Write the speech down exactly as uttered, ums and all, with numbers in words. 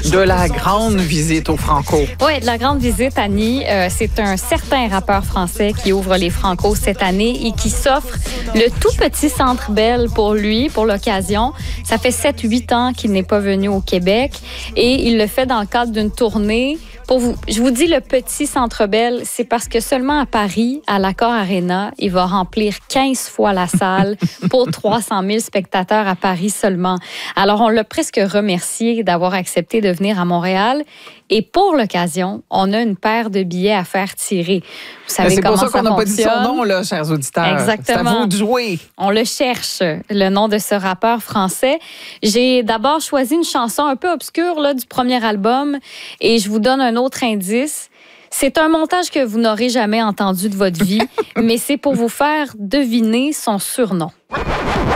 De la grande visite au Franco. Oui, de la grande visite, Annie. Euh, c'est un certain rappeur français qui ouvre les Franco cette année et qui s'offre le tout petit Centre Bell pour lui, pour l'occasion. Ça fait sept huit ans qu'il n'est pas venu au Québec et il le fait dans le cadre d'une tournée. Pour vous, je vous dis le petit Centre Bell, c'est parce que seulement à Paris, à l'Accor Arena, il va remplir quinze fois la salle pour trois cent mille spectateurs à Paris seulement. Alors, on l'a presque remercié d'avoir accepté de venir à Montréal. Et pour l'occasion, on a une paire de billets à faire tirer. Vous savez c'est comment ça pour ça qu'on n'a pas dit son nom, là, chers auditeurs. Exactement. C'est à vous de jouer. On le cherche, le nom de ce rappeur français. J'ai d'abord choisi une chanson un peu obscure là, du premier album et je vous donne un autre indice. C'est un montage que vous n'aurez jamais entendu de votre vie, mais c'est pour vous faire deviner son surnom.